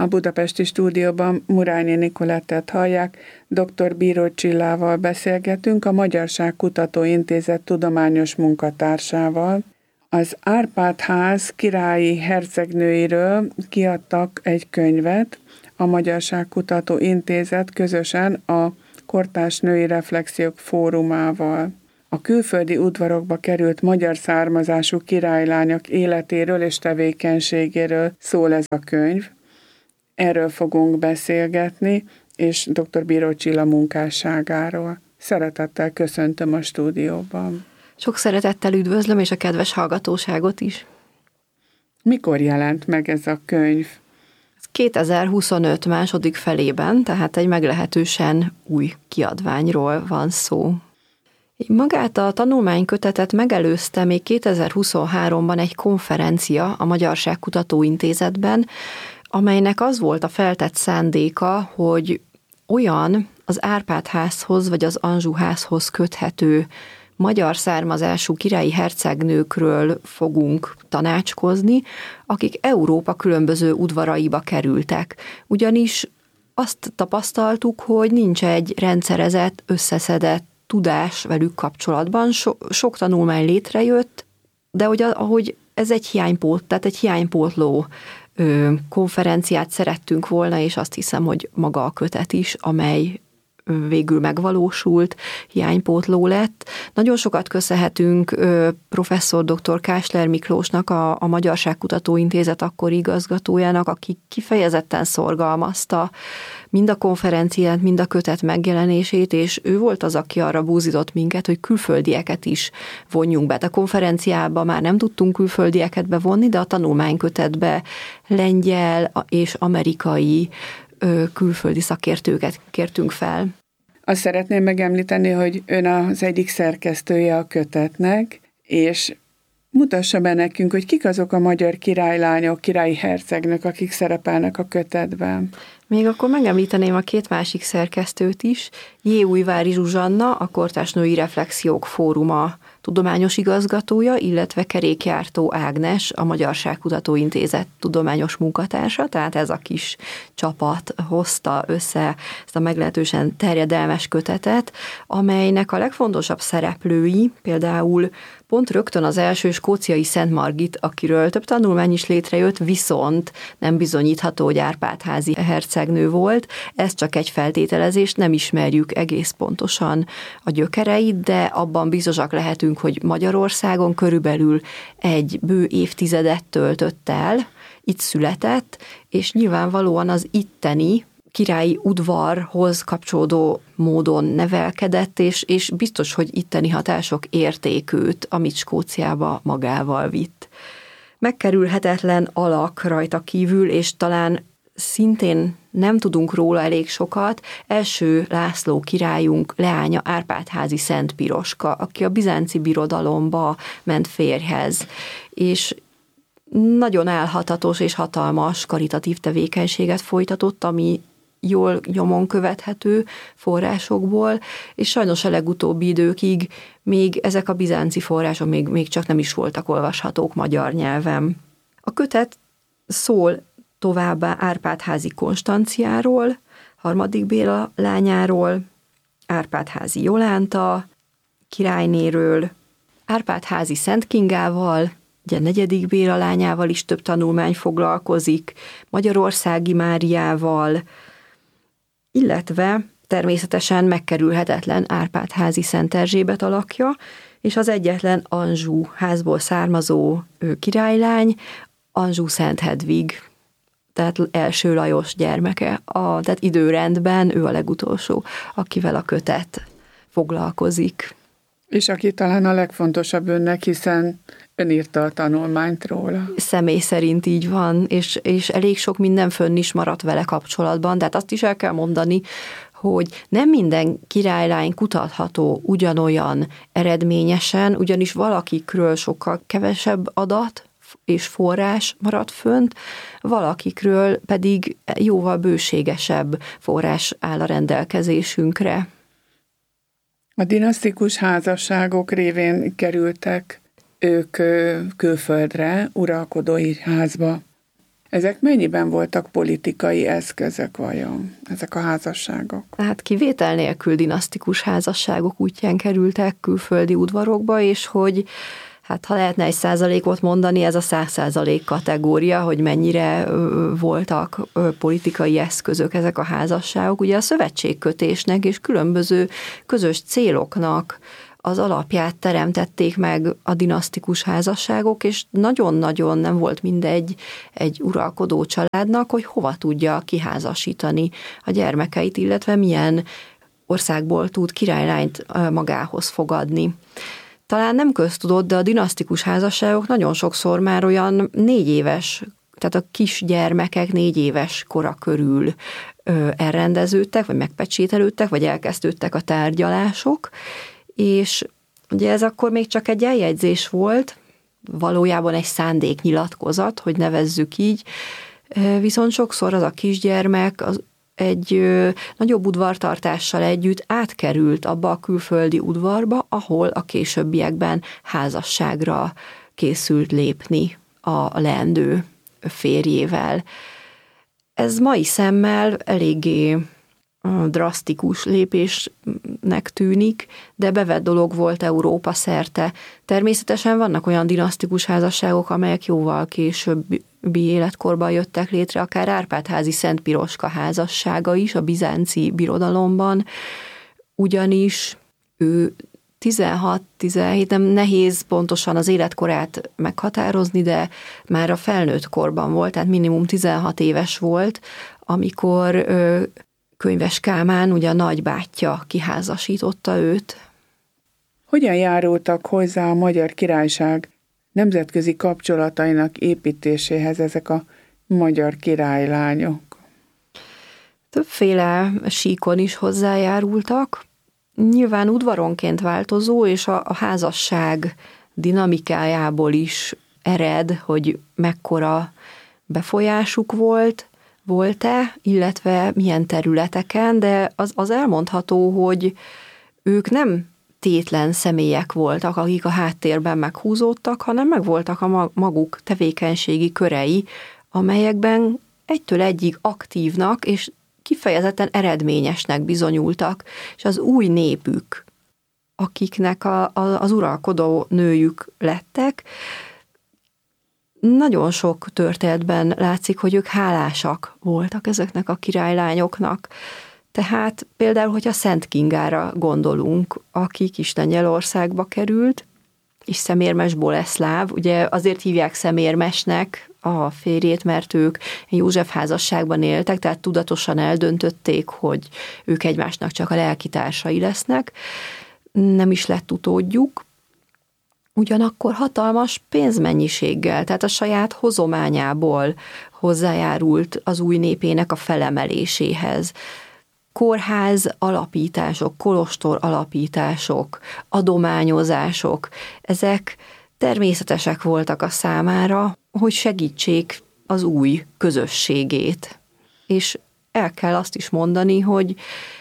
A budapesti stúdióban Murányi Nicolettet hallják, dr. Bíró Csillával beszélgetünk, a Magyarság Kutató Intézet tudományos munkatársával. Az Árpád-ház királyi hercegnőiről kiadtak egy könyvet, a Magyarság Kutató Intézet közösen a Kortárs Női Reflexiók Fórumával. A külföldi udvarokba került magyar származású királylányok életéről és tevékenységéről szól ez a könyv. Erről fogunk beszélgetni, és dr. Bíró Csilla munkásságáról. Szeretettel köszöntöm a stúdióban. Sok szeretettel üdvözlöm, és a kedves hallgatóságot is. Mikor jelent meg ez a könyv? 2025 második felében, tehát egy meglehetősen új kiadványról van szó. Magát a tanulmánykötetet megelőzte még 2023-ban egy konferencia a Magyarság Kutató Intézetben, amelynek az volt a feltett szándéka, hogy olyan az Árpád-házhoz vagy az Anjou-házhoz köthető magyar származású királyi hercegnőkről fogunk tanácskozni, akik Európa különböző udvaraiba kerültek. Ugyanis azt tapasztaltuk, hogy nincs egy rendszerezett, összeszedett tudás velük kapcsolatban. Sok tanulmány létrejött, de ahogy ez egy hiánypótló konferenciát szerettünk volna, és azt hiszem, hogy maga a kötet is, amely végül megvalósult, hiánypótló lett. Nagyon sokat köszönhetünk professzor dr. Kásler Miklósnak, a Magyarság Kutató Intézet akkori igazgatójának, aki kifejezetten szorgalmazta mind a konferenciát, mind a kötet megjelenését, és ő volt az, aki arra búzított minket, hogy külföldieket is vonjunk be. A konferenciába már nem tudtunk külföldieket bevonni, de a tanulmánykötetbe lengyel és amerikai külföldi szakértőket kértünk fel. Azt szeretném megemlíteni, hogy ön az egyik szerkesztője a kötetnek, és mutassa be nekünk, hogy kik azok a magyar királylányok, királyi hercegnők, akik szerepelnek a kötetben. Még akkor megemlíteném a két másik szerkesztőt is. Jéújvári Zsuzsanna, a Kortárs Női Reflexiók Fóruma tudományos igazgatója, illetve Kerékjártó Ágnes, a Magyarság Kutató Intézet tudományos munkatársa, tehát ez a kis csapat hozta össze ezt a meglehetősen terjedelmes kötetet, amelynek a legfontosabb szereplői például pont rögtön az első skóciai Szent Margit, akiről több tanulmány is létrejött, viszont nem bizonyítható, hogy Árpád-házi hercegnő volt. Ez csak egy feltételezés, nem ismerjük egész pontosan a gyökereit, de abban biztosak lehetünk, hogy Magyarországon körülbelül egy bő évtizedet töltött el, itt született, és nyilvánvalóan az itteni királyi udvarhoz kapcsolódó módon nevelkedett, és biztos, hogy itteni hatások érték őt, amit Skóciába magával vitt. Megkerülhetetlen alak rajta kívül, és talán szintén nem tudunk róla elég sokat, első László királyunk leánya Árpád-házi Szent Piroska, aki a bizánci birodalomba ment férjhez, és nagyon álhatatos és hatalmas karitatív tevékenységet folytatott, ami jól nyomon követhető forrásokból, és sajnos a legutóbbi időkig még ezek a bizánci források még csak nem is voltak olvashatók magyar nyelven. A kötet szól továbbá Árpád-házi Konstanciáról, harmadik Béla lányáról, Árpád-házi Jolánta királynéről, Árpád-házi Szent Kingával, ugye negyedik Béla lányával is több tanulmány foglalkozik, Magyarországi Máriával, illetve természetesen megkerülhetetlen Árpád-házi Szent Erzsébet alakja, és az egyetlen Anjou házból származó királylány, Anjou Szent Hedvig, tehát első Lajos gyermeke, tehát időrendben ő a legutolsó, akivel a kötet foglalkozik. És aki talán a legfontosabb önnek, hiszen ön írta a tanulmányt róla. Személy szerint így van, és elég sok minden fönn is maradt vele kapcsolatban, de hát azt is el kell mondani, hogy nem minden királylány kutatható ugyanolyan eredményesen, ugyanis valakikről sokkal kevesebb adat és forrás maradt fönt, valakikről pedig jóval bőségesebb forrás áll a rendelkezésünkre. A dinasztikus házasságok révén kerültek ők külföldre, uralkodói házba. Ezek mennyiben voltak politikai eszközök vajon, ezek a házasságok? Hát kivétel nélkül dinasztikus házasságok útján kerültek külföldi udvarokba, és hogy hát ha lehetne 1%-ot mondani, ez a 100% kategória, hogy mennyire voltak politikai eszközök ezek a házasságok. Ugye a szövetségkötésnek és különböző közös céloknak az alapját teremtették meg a dinasztikus házasságok, és nagyon-nagyon nem volt mindegy egy uralkodó családnak, hogy hova tudja kiházasítani a gyermekeit, illetve milyen országból tud királylányt magához fogadni. Talán nem köztudott, de a dinasztikus házasságok nagyon sokszor már olyan 4 éves, tehát a kisgyermekek 4 éves kora körül elrendeződtek, vagy megpecsételődtek, vagy elkezdődtek a tárgyalások, és ugye ez akkor még csak egy eljegyzés volt, valójában egy szándéknyilatkozat, hogy nevezzük így, viszont sokszor az a kisgyermek egy nagyobb udvartartással együtt átkerült abba a külföldi udvarba, ahol a későbbiekben házasságra készült lépni a leendő férjével. Ez mai szemmel eléggé drasztikus lépésnek tűnik, de bevett dolog volt Európa szerte. Természetesen vannak olyan dinasztikus házasságok, amelyek jóval későbbi életkorban jöttek létre, akár Árpád-házi Szent Piroska házassága is a bizánci birodalomban, ugyanis ő 16-17, nem nehéz pontosan az életkorát meghatározni, de már a felnőtt korban volt, tehát minimum 16 éves volt, amikor Könyves Kálmán, ugye a nagybátyja kiházasította őt. Hogyan járultak hozzá a Magyar Királyság nemzetközi kapcsolatainak építéséhez ezek a magyar királylányok? Többféle síkon is hozzájárultak. Nyilván udvaronként változó, és a házasság dinamikájából is ered, hogy mekkora befolyásuk volt-e, illetve milyen területeken, de az elmondható, hogy ők nem tétlen személyek voltak, akik a háttérben meghúzódtak, hanem megvoltak a maguk tevékenységi körei, amelyekben egytől egyig aktívnak és kifejezetten eredményesnek bizonyultak, és az új népük, akiknek az uralkodó nőjük lettek, nagyon sok történetben látszik, hogy ők hálásak voltak ezeknek a királylányoknak. Tehát például, hogyha Szent Kingára gondolunk, aki Kislengyelországba került, és Szemérmes Boleszláv, ugye azért hívják Szemérmesnek a férjét, mert ők József házasságban éltek, tehát tudatosan eldöntötték, hogy ők egymásnak csak a lelkitársai lesznek. Nem is lett utódjuk. Ugyanakkor hatalmas pénzmennyiséggel, tehát a saját hozományából hozzájárult az új népének a felemeléséhez. Kórház alapítások, kolostor alapítások, adományozások, ezek természetesek voltak a számára, hogy segítsék az új közösségét. És el kell azt is mondani, hogy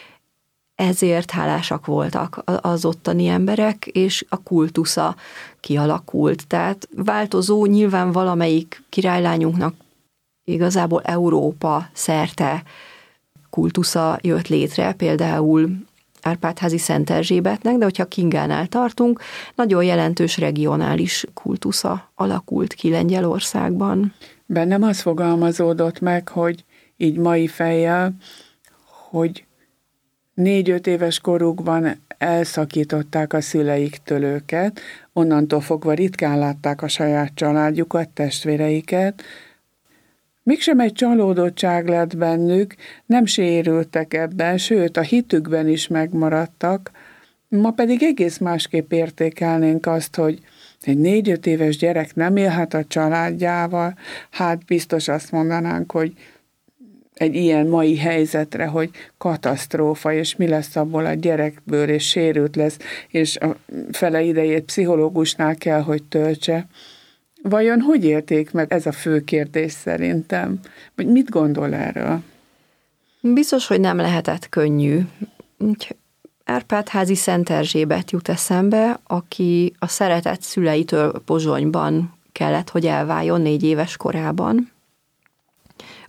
ezért hálásak voltak az ottani emberek, és a kultusza kialakult. Tehát változó, nyilván valamelyik királylányunknak igazából Európa szerte kultusza jött létre, például Árpád-házi Szent Erzsébetnek, de hogyha Kingánál tartunk, nagyon jelentős regionális kultusza alakult ki Lengyelországban. Bennem az fogalmazódott meg, hogy így mai fejjel, hogy 4-5 éves korukban elszakították a szüleiktől őket, onnantól fogva ritkán látták a saját családjukat, testvéreiket. Mégsem egy csalódottság lett bennük, nem sérültek ebben, sőt a hitükben is megmaradtak. Ma pedig egész másképp értékelnénk azt, hogy egy 4-5 éves gyerek nem élhet a családjával, hát biztos azt mondanánk, hogy egy ilyen mai helyzetre, hogy katasztrófa, és mi lesz abból a gyerekből, és sérült lesz, és a fele idejét pszichológusnál kell, hogy töltse. Vajon hogy élték meg? Ez a fő kérdés szerintem. Vagy mit gondol erről? Biztos, hogy nem lehetett könnyű. Árpád-házi Szent Erzsébet jut eszembe, aki a szeretett szüleitől Pozsonyban kellett, hogy elváljon 4 éves korában.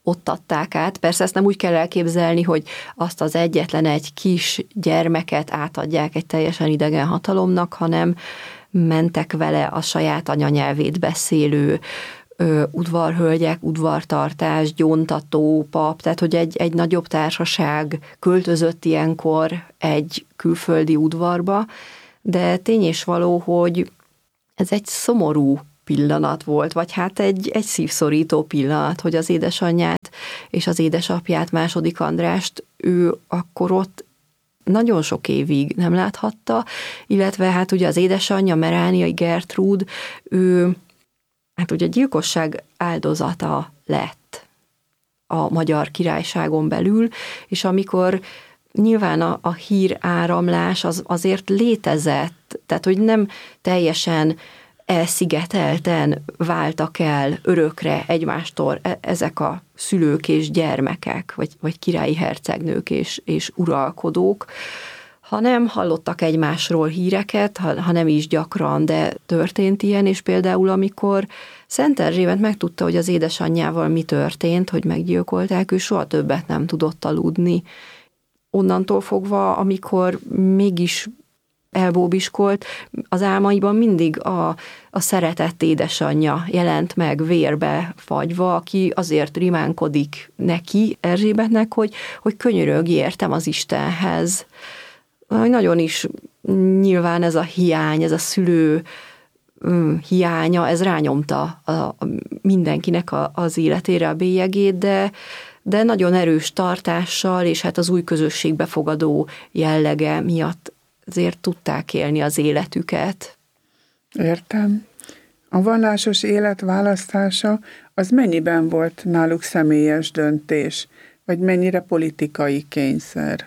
ott adták át. Persze ezt nem úgy kell elképzelni, hogy azt az egyetlen egy kis gyermeket átadják egy teljesen idegen hatalomnak, hanem mentek vele a saját anyanyelvét beszélő udvarhölgyek, udvartartás, gyóntató, pap, tehát hogy egy nagyobb társaság költözött ilyenkor egy külföldi udvarba, de tény és való, hogy ez egy szomorú pillanat volt, vagy hát egy szívszorító pillanat, hogy az édesanyját és az édesapját, II. Andrást ő akkor ott nagyon sok évig nem láthatta, illetve hát ugye az édesanyja, Merániai Gertrúd, ő hát ugye gyilkosság áldozata lett a Magyar Királyságon belül, és amikor nyilván a híráramlás azért létezett, tehát hogy nem teljesen elszigetelten váltak el örökre egymástól ezek a szülők és gyermekek, vagy királyi hercegnők és uralkodók, hanem hallottak egymásról híreket, ha nem is gyakran, de történt ilyen, és például amikor Szent Erzsébet megtudta, hogy az édesanyjával mi történt, hogy meggyilkolták, ő soha többet nem tudott aludni. Onnantól fogva, amikor mégis elbóbiskolt, az álmaiban mindig a szeretett édesanyja jelent meg vérbe fagyva, aki azért rimánkodik neki, Erzsébetnek, hogy könyörög, értem az Istenhez. Nagyon is nyilván ez a hiány, ez a szülő hiánya, ez rányomta mindenkinek az életére a bélyegét, de nagyon erős tartással, és hát az új közösségbe fogadó jellege miatt azért tudták élni az életüket. Értem. A vallásos élet választása az mennyiben volt náluk személyes döntés, vagy mennyire politikai kényszer?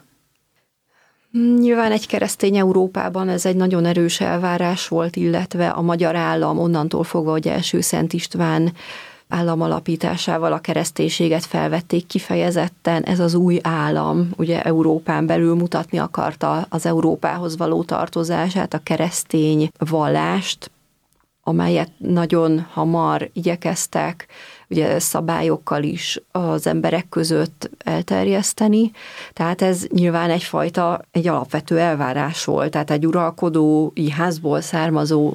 Nyilván egy keresztény Európában ez egy nagyon erős elvárás volt, illetve a magyar állam onnantól fogva, hogy első Szent István államalapításával a kereszténységet felvették kifejezetten, ez az új állam, ugye Európán belül mutatni akarta az Európához való tartozását, a keresztény vallást, amelyet nagyon hamar igyekeztek, ugye szabályokkal is az emberek között elterjeszteni, tehát ez nyilván egy alapvető elvárás volt, tehát egy uralkodói házból származó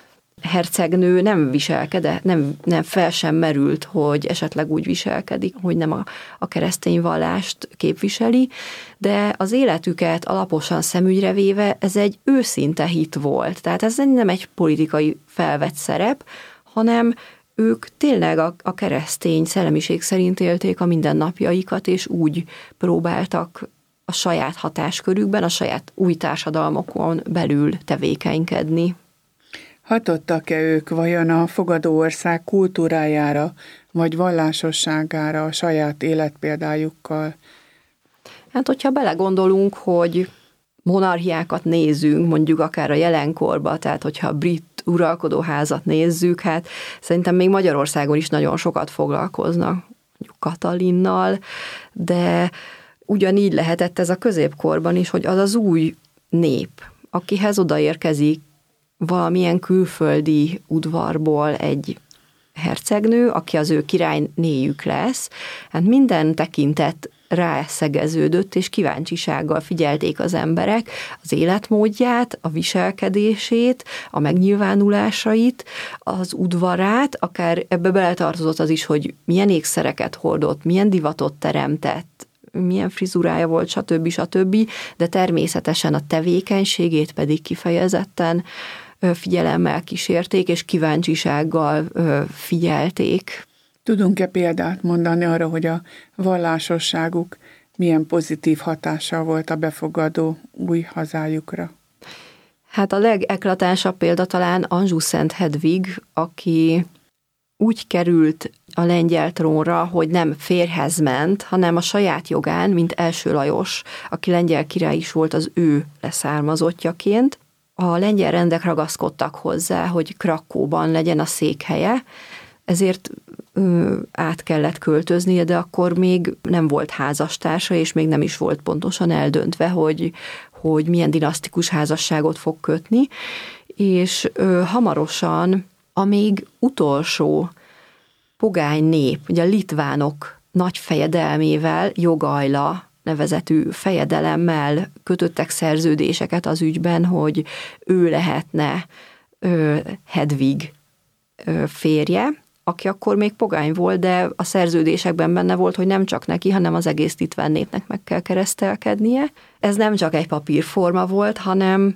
hercegnő nem viselkedett, nem fel sem merült, hogy esetleg úgy viselkedik, hogy nem a keresztény vallást képviseli, de az életüket alaposan szemügyre véve ez egy őszinte hit volt. Tehát ez nem egy politikai felvett szerep, hanem ők tényleg a keresztény szellemiség szerint élték a mindennapjaikat, és úgy próbáltak a saját hatáskörükben, a saját új társadalmokon belül tevékenykedni. Hatottak-e ők vajon a fogadó ország kultúrájára, vagy vallásosságára a saját életpéldájukkal? Hát, hogyha belegondolunk, hogy monarchiákat nézünk, mondjuk akár a jelenkorban, tehát hogyha a brit uralkodóházat nézzük, hát szerintem még Magyarországon is nagyon sokat foglalkoznak, mondjuk Katalinnal, de ugyanígy lehetett ez a középkorban is, hogy az az új nép, akihez odaérkezik valamilyen külföldi udvarból egy hercegnő, aki az ő királynéjük lesz, hát minden tekintet rászegeződött, és kíváncsisággal figyelték az emberek az életmódját, a viselkedését, a megnyilvánulásait, az udvarát, akár ebbe beletartozott az is, hogy milyen ékszereket hordott, milyen divatot teremtett, milyen frizurája volt, stb., de természetesen a tevékenységét pedig kifejezetten figyelemmel kísérték, és kíváncsisággal figyelték. Tudunk-e példát mondani arra, hogy a vallásosságuk milyen pozitív hatással volt a befogadó új hazájukra? Hát a legeklatánsabb példa talán Anjou Szent Hedvig, aki úgy került a lengyel trónra, hogy nem férjhez ment, hanem a saját jogán, mint első Lajos, aki lengyel király is volt, az ő leszármazottjaként. A lengyel rendek ragaszkodtak hozzá, hogy Krakóban legyen a székhelye, ezért át kellett költöznie, de akkor még nem volt házastársa, és még nem is volt pontosan eldöntve, hogy milyen dinasztikus házasságot fog kötni, és hamarosan a még utolsó pogány nép, ugye a litvánok nagy fejedelmével, Jogaila nevezetű fejedelemmel kötöttek szerződéseket az ügyben, hogy ő lehetne Hedvig férje, aki akkor még pogány volt, de a szerződésekben benne volt, hogy nem csak neki, hanem az egész litván népnek meg kell keresztelkednie. Ez nem csak egy papírforma volt, hanem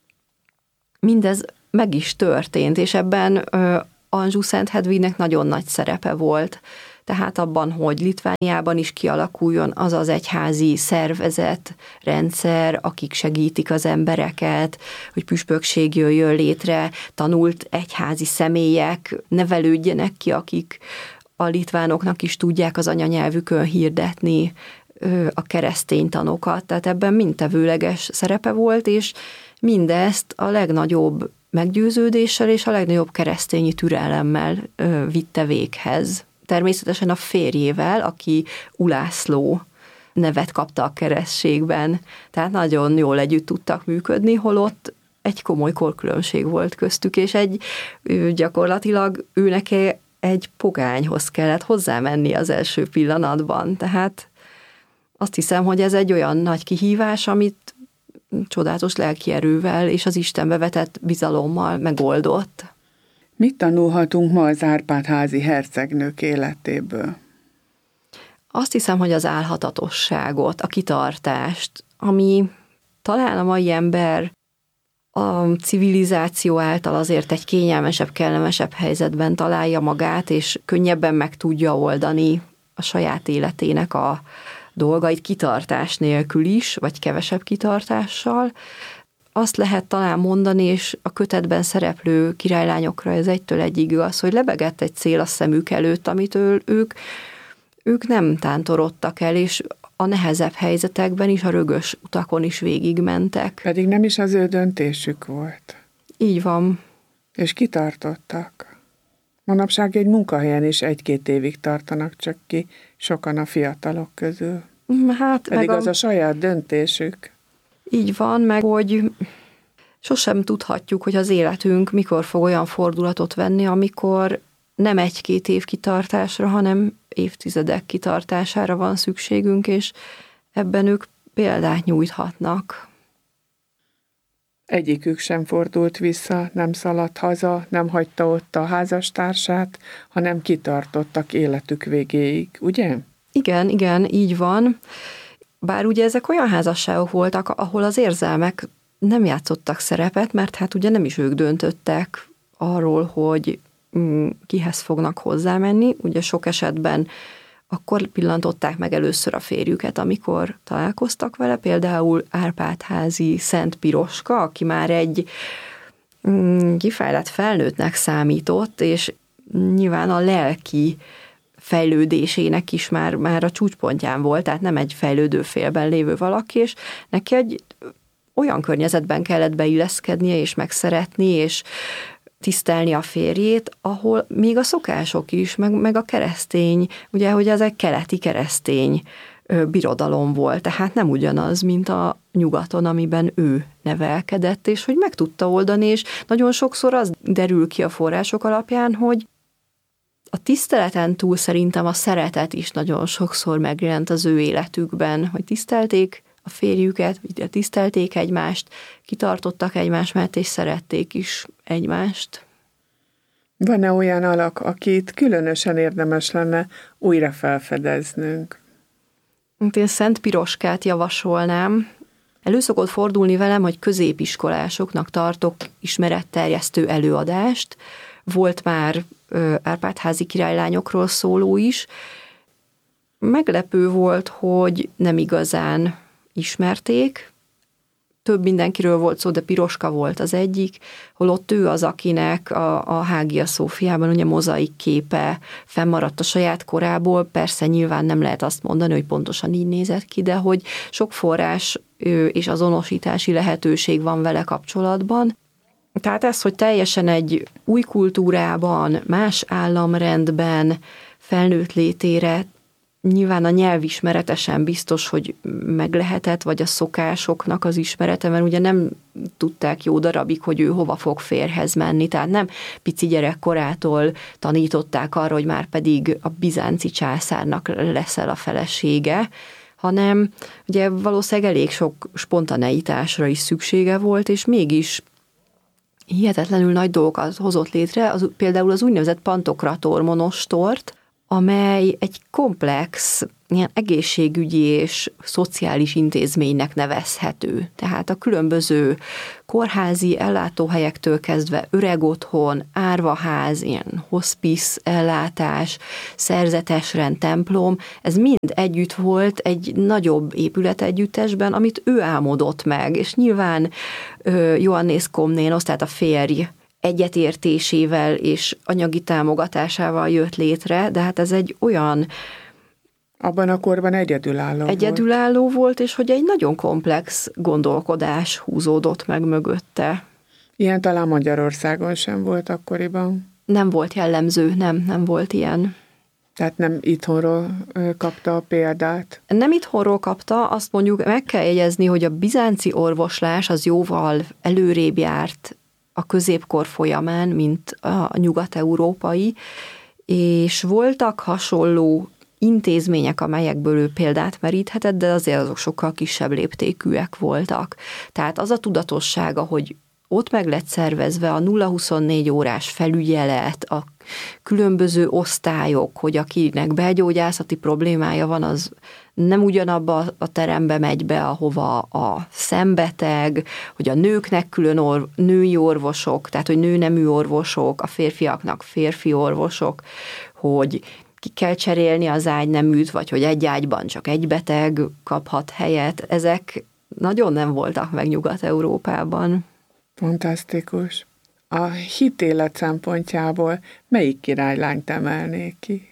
mindez meg is történt, és ebben Anjou Szent Hedvignek nagyon nagy szerepe volt. Tehát abban, hogy Litvániában is kialakuljon az az egyházi szervezet, rendszer, akik segítik az embereket, hogy püspökség jöjjön létre, tanult egyházi személyek nevelődjenek ki, akik a litvánoknak is tudják az anyanyelvükön hirdetni a keresztény tanokat. Tehát ebben mindtevőleges szerepe volt, és mindezt a legnagyobb meggyőződéssel és a legnagyobb keresztényi türelemmel vitte véghez. Természetesen a férjével, aki Ulászló nevet kapta a keresztségben, tehát nagyon jól együtt tudtak működni, holott egy komoly korkülönbség volt köztük, és gyakorlatilag neki egy pogányhoz kellett hozzámenni az első pillanatban. Tehát azt hiszem, hogy ez egy olyan nagy kihívás, amit csodálatos lelkierővel és az Istenbe vetett bizalommal megoldott. Mit tanulhatunk ma az Árpád-házi hercegnők életéből? Azt hiszem, hogy az álhatatosságot, a kitartást, ami talán a mai ember a civilizáció által azért egy kényelmesebb, kellemesebb helyzetben találja magát, és könnyebben meg tudja oldani a saját életének a dolgait kitartás nélkül is, vagy kevesebb kitartással. Azt lehet talán mondani, és a kötetben szereplő királylányokra ez egytől egyig igaz, hogy lebegett egy cél a szemük előtt, amitől ők nem tántorodtak el, és a nehezebb helyzetekben is, a rögös utakon is végigmentek. Pedig nem is az ő döntésük volt. Így van. És kitartottak. Manapság egy munkahelyen is 1-2 évig tartanak csak ki, sokan a fiatalok közül. Hát, pedig az a saját döntésük. Így van, meg hogy sosem tudhatjuk, hogy az életünk mikor fog olyan fordulatot venni, amikor nem 1-2 év kitartásra, hanem évtizedek kitartására van szükségünk, és ebben ők példát nyújthatnak. Egyikük sem fordult vissza, nem szaladt haza, nem hagyta ott a házastársát, hanem kitartottak életük végéig, ugye? Igen, így van. Bár ugye ezek olyan házasságok voltak, ahol az érzelmek nem játszottak szerepet, mert hát ugye nem is ők döntöttek arról, hogy kihez fognak hozzámenni. Ugye sok esetben akkor pillantották meg először a férjüket, amikor találkoztak vele, például Árpád-házi Szent Piroska, aki már egy kifejlett felnőttnek számított, és nyilván a lelki fejlődésének is már a csúcspontján volt, tehát nem egy fejlődő félben lévő valaki, és neki egy olyan környezetben kellett beilleszkednie, és megszeretni, és tisztelni a férjét, ahol még a szokások is, meg a keresztény, ugye, hogy ez egy keleti keresztény birodalom volt, tehát nem ugyanaz, mint a nyugaton, amiben ő nevelkedett, és hogy meg tudta oldani, és nagyon sokszor az derül ki a források alapján, hogy a tiszteleten túl szerintem a szeretet is nagyon sokszor megjelent az ő életükben, hogy tisztelték a férjüket, vagy tisztelték egymást, kitartottak egymás mellett, és szerették is egymást. Van-e olyan alak, akit különösen érdemes lenne újra felfedeznünk? Én Szent Piroskát javasolnám. Elő szokott fordulni velem, hogy középiskolásoknak tartok ismeretterjesztő előadást. Volt már Árpád-házi királylányokról szóló is. Meglepő volt, hogy nem igazán ismerték. Több mindenkiről volt szó, de Piroska volt az egyik, holott ő az, akinek a Hagia Szófiában ugye mozaik képe fennmaradt a saját korából. Persze nyilván nem lehet azt mondani, hogy pontosan így nézett ki, de hogy sok forrás és azonosítási lehetőség van vele kapcsolatban. Tehát ez, hogy teljesen egy új kultúrában, más államrendben felnőtt létére Nyilván a nyelvismerete sem biztos, hogy meg lehetett, vagy a szokásoknak az ismerete, mert ugye nem tudták jó darabig, hogy ő hova fog férjhez menni, tehát nem pici gyerekkorától tanították arra, hogy már pedig a bizánci császárnak leszel a felesége, hanem ugye valószínűleg elég sok spontaneitásra is szüksége volt, és mégis hihetetlenül nagy dolgokat hozott létre, például az úgynevezett Pantokrator monostort, amely egy komplex, ilyen egészségügyi és szociális intézménynek nevezhető. Tehát a különböző kórházi ellátóhelyektől kezdve öregotthon, árvaház, ilyen hospice ellátás, szerzetesrend, templom, ez mind együtt volt egy nagyobb épületegyüttesben, amit ő álmodott meg, és nyilván Ioannis Komnénosz, tehát a férj egyetértésével és anyagi támogatásával jött létre, de hát ez egy olyan... Abban a korban egyedülálló volt, és hogy egy nagyon komplex gondolkodás húzódott meg mögötte. Ilyen talán Magyarországon sem volt akkoriban. Nem volt jellemző, nem volt ilyen. Tehát nem itthonról kapta a példát? Nem itthonról kapta, azt mondjuk meg kell jegyezni, hogy a bizánci orvoslás az jóval előrébb járt a középkor folyamán, mint a nyugat-európai, és voltak hasonló intézmények, amelyekből ő példát meríthetett, de azért azok sokkal kisebb léptékűek voltak. Tehát az a tudatossága, hogy ott meg lett szervezve a 0-24 órás felügyelet, a különböző osztályok, hogy akinek belgyógyászati problémája van, az nem ugyanabba a terembe megy be, ahova a szembeteg, hogy a nőknek külön női orvosok, tehát hogy nőnemű orvosok, a férfiaknak férfi orvosok, hogy ki kell cserélni az ágyneműt, vagy hogy egy ágyban csak egy beteg kaphat helyet. Ezek nagyon nem voltak meg Nyugat-Európában. Fantasztikus. A hitélet szempontjából melyik királylányt emelnék ki,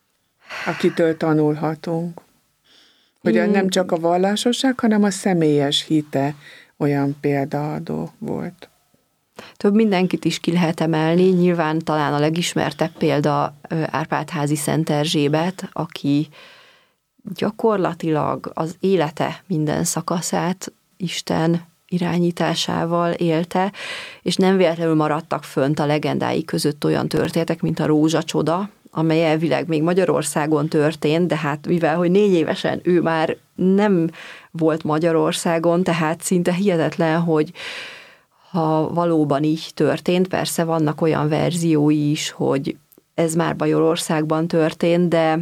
akitől tanulhatunk? Hogy nem csak a vallásosság, hanem a személyes hite olyan példaadó volt. Több mindenkit is ki lehet emelni, nyilván talán a legismertebb példa Árpád-házi Szent Erzsébet, aki gyakorlatilag az élete minden szakaszát Isten irányításával élte, és nem véletlenül maradtak fönt a legendái között olyan történetek, mint a rózsacsoda, amely elvileg még Magyarországon történt, de hát mivel, hogy 4 évesen ő már nem volt Magyarországon, tehát szinte hihetetlen, hogy ha valóban így történt, persze vannak olyan verziói is, hogy ez már Bajorországban történt, de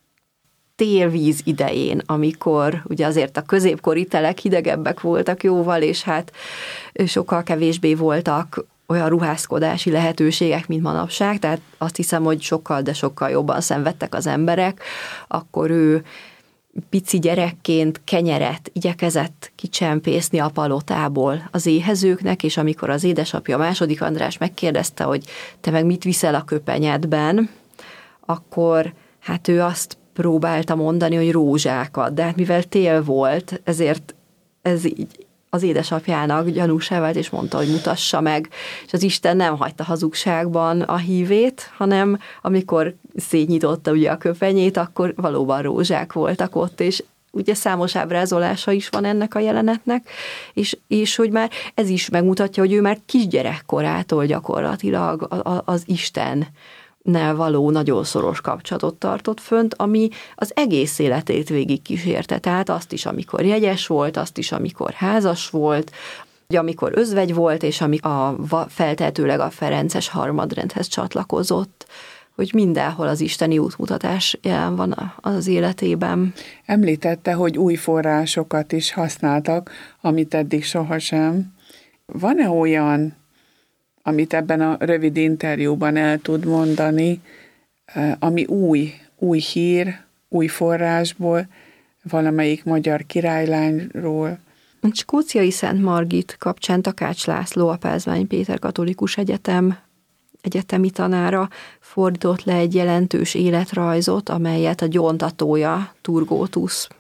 télvíz idején, amikor ugye azért a középkori telek hidegebbek voltak jóval, és hát sokkal kevésbé voltak olyan ruházkodási lehetőségek, mint manapság, tehát azt hiszem, hogy sokkal, de sokkal jobban szenvedtek az emberek, akkor ő pici gyerekként kenyeret igyekezett kicsempészni a palotából az éhezőknek, és amikor az édesapja II. András megkérdezte, hogy te meg mit viszel a köpenyedben, akkor hát ő azt próbálta mondani, hogy rózsákat, de hát mivel tél volt, ezért ez így az édesapjának gyanúsá vált, és mondta, hogy mutassa meg, és az Isten nem hagyta hazugságban a hívét, hanem amikor szétnyitotta ugye a köpenyét, akkor valóban rózsák voltak ott, és ugye számos ábrázolása is van ennek a jelenetnek, és hogy már ez is megmutatja, hogy ő már kisgyerekkorától gyakorlatilag az Istennel való nagyon szoros kapcsolatot tartott fönt, ami az egész életét végig kísérte. Tehát azt is, amikor jegyes volt, azt is, amikor házas volt, amikor özvegy volt, és feltehetőleg a ferences harmadrendhez csatlakozott, hogy mindenhol az isteni útmutatás jelen van az életében. Említette, hogy új forrásokat is használtak, amit eddig sohasem. Van-e olyan, amit ebben a rövid interjúban el tud mondani, ami új hír, új forrásból, valamelyik magyar királylányról? A skóciai Szent Margit kapcsán Takács László, a Pázmány Péter Katolikus Egyetem egyetemi tanára fordított le egy jelentős életrajzot, amelyet a gyóntatója Turgótus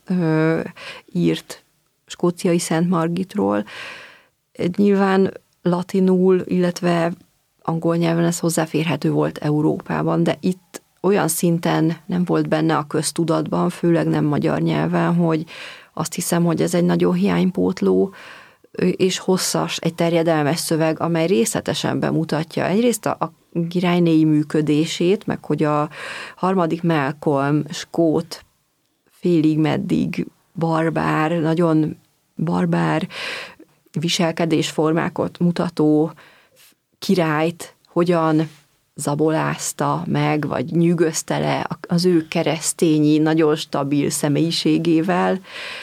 írt skóciai Szent Margitról. Nyilván latinul, illetve angol nyelven ez hozzáférhető volt Európában, de itt olyan szinten nem volt benne a köztudatban, főleg nem magyar nyelven, hogy azt hiszem, hogy ez egy nagyon hiánypótló és hosszas, egy terjedelmes szöveg, amely részletesen bemutatja egyrészt a királynéi működését, meg hogy a harmadik Malcolm, skót, félig meddig barbár, nagyon barbár viselkedésformákat mutató királyt hogyan zabolázta meg, vagy nyűgözte le az ő keresztényi, nagyon stabil személyiségével,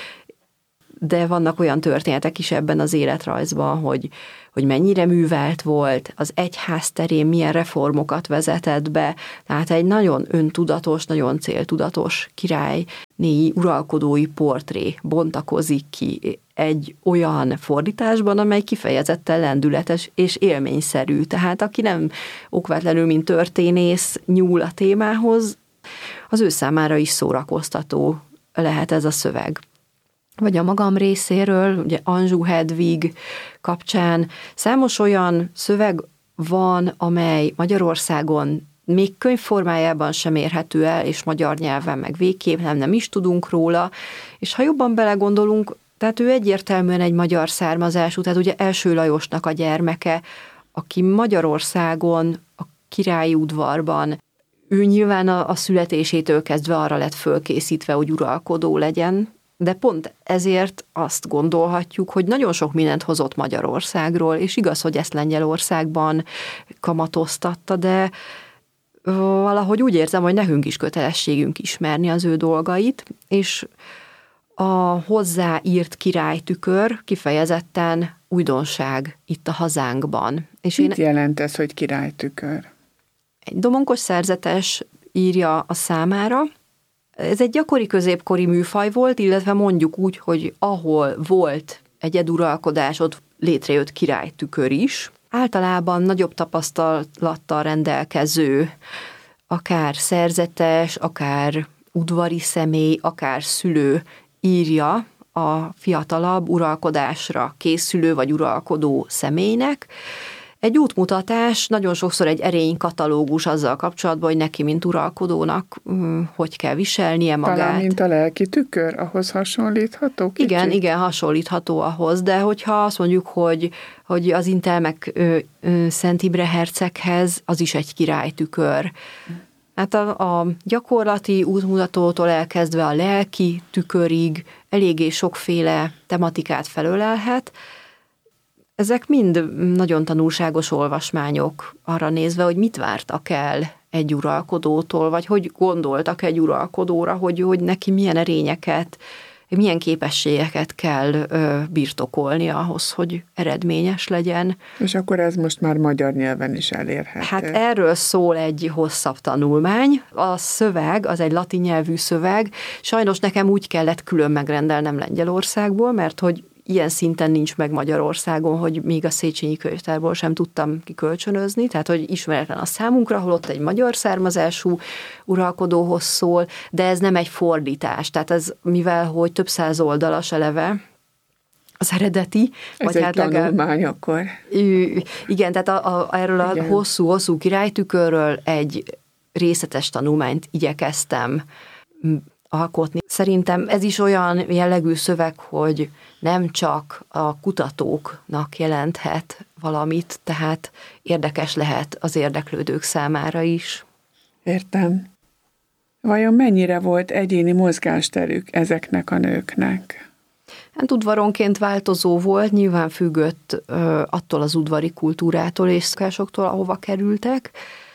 de vannak olyan történetek is ebben az életrajzban, hogy mennyire művelt volt, az egyház terén milyen reformokat vezetett be, tehát egy nagyon öntudatos, nagyon céltudatos királynéi uralkodói portré bontakozik ki egy olyan fordításban, amely kifejezetten lendületes és élményszerű. Tehát aki nem okvetlenül, mint történész nyúl a témához, az ő számára is szórakoztató lehet ez a szöveg. Vagy a magam részéről, ugye Anjou Hedvig kapcsán számos olyan szöveg van, amely Magyarországon még könyv formájában sem érhető el, és magyar nyelven meg végképp nem is tudunk róla, és ha jobban belegondolunk, tehát ő egyértelműen egy magyar származású, tehát ugye Első Lajosnak a gyermeke, aki Magyarországon, a királyi udvarban, ő nyilván a születésétől kezdve arra lett fölkészítve, hogy uralkodó legyen, de pont ezért azt gondolhatjuk, hogy nagyon sok mindent hozott Magyarországról, és igaz, hogy ezt Lengyelországban kamatoztatta, de valahogy úgy érzem, hogy nekünk is kötelességünk ismerni az ő dolgait, és a hozzáírt királytükör kifejezetten újdonság itt a hazánkban. És mit jelent ez, hogy királytükör? Egy domonkos szerzetes írja a számára. Ez egy gyakori középkori műfaj volt, illetve mondjuk úgy, hogy ahol volt egyeduralkodás, ott létrejött királytükör is. Általában nagyobb tapasztalattal rendelkező, akár szerzetes, akár udvari személy, akár szülő írja a fiatalabb uralkodásra készülő vagy uralkodó személynek. Egy útmutatás, nagyon sokszor egy erénykatalógus azzal kapcsolatban, hogy neki, mint uralkodónak, hogy kell viselnie magát. Talán, mint a lelki tükör, ahhoz hasonlítható kicsit? Igen, hasonlítható ahhoz, de hogyha azt mondjuk, hogy az Intelmek Szent Imre herceghez, az is egy királytükör. Hát a gyakorlati útmutatótól elkezdve a lelki tükörig eléggé sokféle tematikát felölelhet. Ezek mind nagyon tanulságos olvasmányok arra nézve, hogy mit vártak el egy uralkodótól, vagy hogy gondoltak egy uralkodóra, hogy neki milyen erényeket, milyen képességeket kell birtokolni ahhoz, hogy eredményes legyen. És akkor ez most már magyar nyelven is elérhető. Hát erről szól egy hosszabb tanulmány. A szöveg, az egy latin nyelvű szöveg. Sajnos nekem úgy kellett külön megrendelnem Lengyelországból, mert hogy ilyen szinten nincs meg Magyarországon, hogy még a Széchenyi könyvtárból sem tudtam kikölcsönözni, tehát hogy ismeretlen a számunkra, holott egy magyar származású uralkodóhoz szól, de ez nem egy fordítás, tehát ez, mivel hogy több száz oldalas eleve, az eredeti. Ez vagy egy hát tanulmány akkor. Igen, tehát erről a hosszú királytükörről egy részletes tanulmányt igyekeztem alkotni. Szerintem ez is olyan jellegű szöveg, hogy nem csak a kutatóknak jelenthet valamit, tehát érdekes lehet az érdeklődők számára is. Értem. Vajon mennyire volt egyéni mozgásterük ezeknek a nőknek? Hát udvaronként változó volt, nyilván függött attól az udvari kultúrától és szokásoktól, ahova kerültek.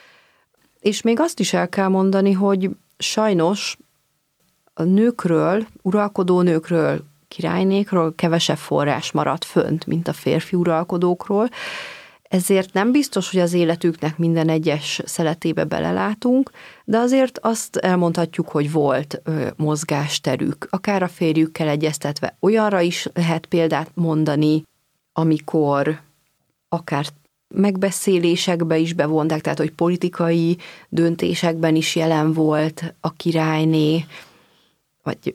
És még azt is el kell mondani, hogy sajnos a nőkről, uralkodó nőkről, királynékről kevesebb forrás maradt fönt, mint a férfi uralkodókról, ezért nem biztos, hogy az életüknek minden egyes szeletébe belelátunk, de azért azt elmondhatjuk, hogy volt mozgásterük, akár a férjükkel egyeztetve. Olyanra is lehet példát mondani, amikor akár megbeszélésekbe is bevonták, tehát hogy politikai döntésekben is jelen volt a királyné, vagy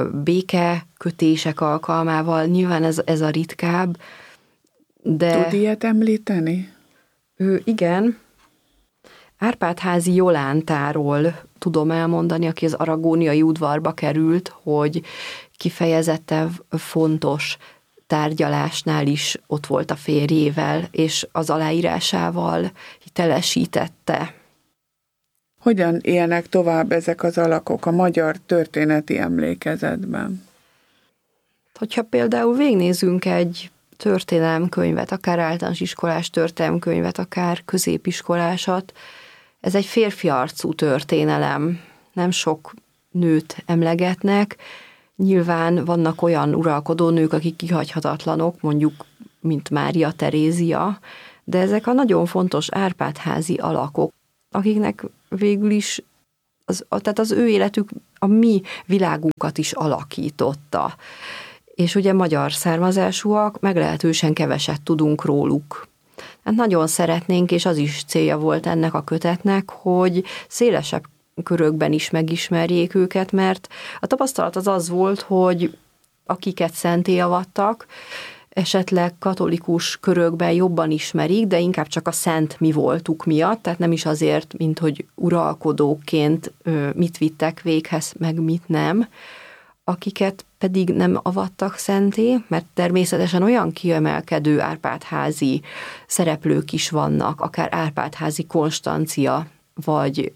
békekötések alkalmával, nyilván ez a ritkább, de... Tud ilyet említeni? Igen. Árpád-házi Jolántáról tudom elmondani, aki az aragóniai udvarba került, hogy kifejezetten fontos tárgyalásnál is ott volt a férjével, és az aláírásával hitelesítette. Hogyan élnek tovább ezek az alakok a magyar történeti emlékezetben? Hogyha például végignézünk egy történelemkönyvet, akár általános iskolás történelemkönyvet, akár középiskolásat, ez egy férfi arcú történelem. Nem sok nőt emlegetnek. Nyilván vannak olyan uralkodó nők, akik kihagyhatatlanok, mondjuk, mint Mária Terézia, de ezek a nagyon fontos Árpád-házi alakok, akiknek végül is tehát az ő életük a mi világunkat is alakította. És ugye magyar származásúak, meglehetősen keveset tudunk róluk. Hát nagyon szeretnénk, és az is célja volt ennek a kötetnek, hogy szélesebb körökben is megismerjék őket, mert a tapasztalat az volt, hogy akiket szentté avattak, esetleg katolikus körökben jobban ismerik, de inkább csak a szent mi voltuk miatt, tehát nem is azért, mint hogy uralkodóként mit vittek véghez, meg mit nem, akiket pedig nem avattak szentté, mert természetesen olyan kiemelkedő Árpád-házi szereplők is vannak, akár Árpád-házi Konstancia, vagy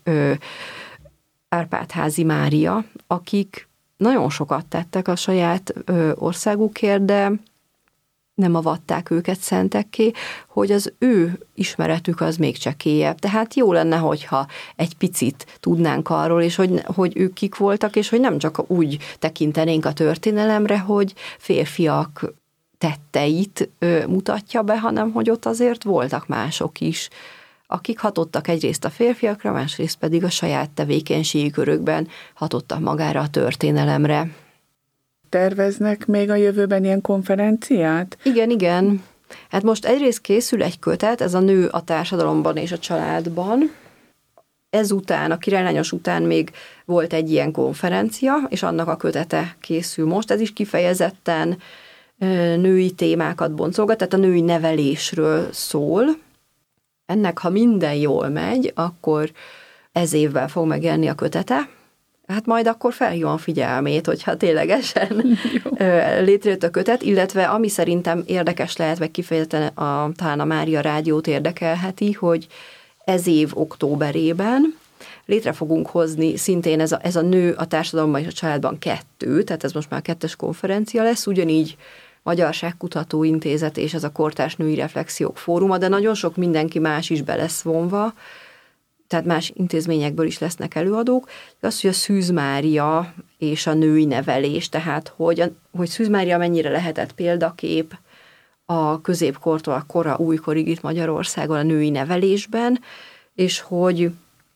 Árpád-házi Mária, akik nagyon sokat tettek a saját országukért, de nem avatták őket szentekké, hogy az ő ismeretük az még csekélyebb. Tehát jó lenne, hogyha egy picit tudnánk arról, és hogy ők kik voltak, és hogy nem csak úgy tekintenénk a történelemre, hogy férfiak tetteit mutatja be, hanem hogy ott azért voltak mások is, akik hatottak egyrészt a férfiakra, másrészt pedig a saját tevékenységi körökben hatottak magára a történelemre. Terveznek még a jövőben ilyen konferenciát? Igen. Hát most egyrészt készül egy kötet, ez a Nő a társadalomban és a családban. Ezután, a Királylányos után még volt egy ilyen konferencia, és annak a kötete készül most. Ez is kifejezetten női témákat boncolgat, tehát a női nevelésről szól. Ennek, ha minden jól megy, akkor ez évvel fog megjelenni a kötete. Hát majd akkor felhívom a figyelmét, hogyha ténylegesen létrejött a kötet, illetve ami szerintem érdekes lehet, vagy kifejezetten talán a Mária Rádiót érdekelheti, hogy ez év októberében létre fogunk hozni szintén ez a Nő a társadalomban és a családban 2, tehát ez most már 2. konferencia lesz, ugyanígy Magyarságkutató Intézet és ez a Kortárs Női Reflexiók Fóruma, de nagyon sok mindenki más is be lesz vonva, tehát más intézményekből is lesznek előadók. Az, hogy a Szűz Mária és a női nevelés, tehát hogy Szűz Mária mennyire lehetett példakép a középkortól a kora újkorig itt Magyarországon a női nevelésben, és hogy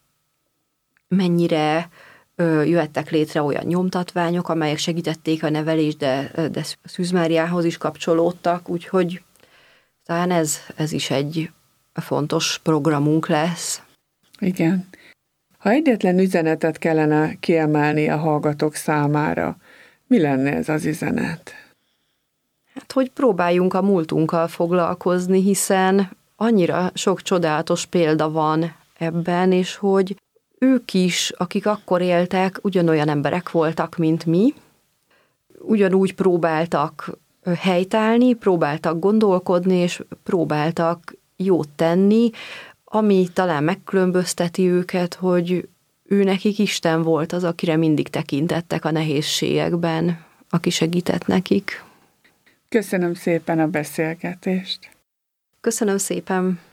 mennyire jöttek létre olyan nyomtatványok, amelyek segítették a nevelést, de Szűz Máriához is kapcsolódtak, úgyhogy talán ez is egy fontos programunk lesz. Igen. Ha egyetlen üzenetet kellene kiemelni a hallgatók számára, mi lenne ez az üzenet? Hát, hogy próbáljunk a múltunkkal foglalkozni, hiszen annyira sok csodálatos példa van ebben, és hogy ők is, akik akkor éltek, ugyanolyan emberek voltak, mint mi, ugyanúgy próbáltak helytállni, próbáltak gondolkodni, és próbáltak jót tenni, ami talán megkülönbözteti őket, hogy ő nekik Isten volt az, akire mindig tekintettek a nehézségekben, aki segített nekik. Köszönöm szépen a beszélgetést. Köszönöm szépen.